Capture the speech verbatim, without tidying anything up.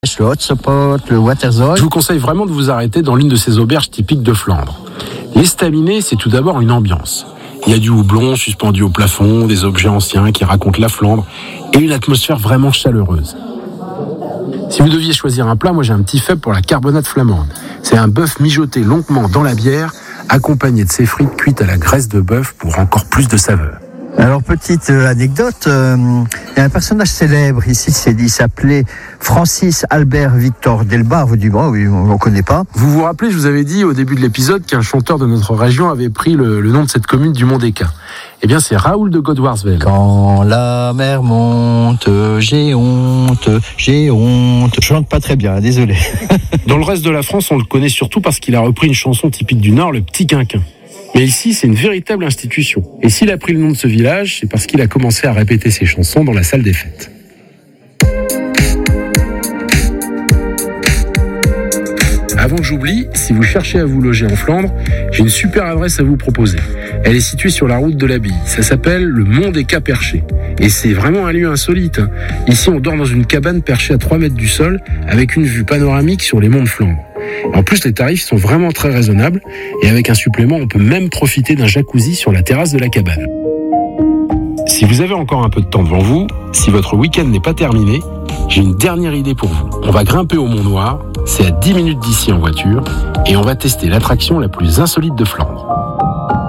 Le hotspot, le Waterzone. Je vous conseille vraiment de vous arrêter dans l'une de ces auberges typiques de Flandre. L'estaminet, c'est tout d'abord une ambiance. Il y a du houblon suspendu au plafond, des objets anciens qui racontent la Flandre et une atmosphère vraiment chaleureuse. Si vous deviez choisir un plat, moi j'ai un petit faible pour la carbonate flamande. C'est un bœuf mijoté longuement dans la bière, accompagné de ses frites cuites à la graisse de bœuf pour encore plus de saveur. Alors, petite euh, anecdote, euh, il y a un personnage célèbre ici, c'est, il s'appelait Francis Albert Victor Delbar. Vous dites, bon, oui, on ne connaît pas. Vous vous rappelez, je vous avais dit au début de l'épisode qu'un chanteur de notre région avait pris le, le nom de cette commune du Mont-des-Cats. Eh bien, c'est Raoul de Godwarsvel. Quand la mer monte, j'ai honte, j'ai honte. Je chante pas très bien, désolé. Dans le reste de la France, on le connaît surtout parce qu'il a repris une chanson typique du Nord, le Petit Quinquin. Mais ici, c'est une véritable institution. Et s'il a pris le nom de ce village, c'est parce qu'il a commencé à répéter ses chansons dans la salle des fêtes. Avant que j'oublie, si vous cherchez à vous loger en Flandre, j'ai une super adresse à vous proposer. Elle est située sur la route de la Bille. Ça s'appelle le Mont-des-Cats perché. Et c'est vraiment un lieu insolite. Ici, on dort dans une cabane perchée à trois mètres du sol, avec une vue panoramique sur les monts de Flandre. En plus, les tarifs sont vraiment très raisonnables et avec un supplément, on peut même profiter d'un jacuzzi sur la terrasse de la cabane. Si vous avez encore un peu de temps devant vous, si votre week-end n'est pas terminé, j'ai une dernière idée pour vous. On va grimper au Mont Noir, c'est à dix minutes d'ici en voiture, et on va tester l'attraction la plus insolite de Flandre.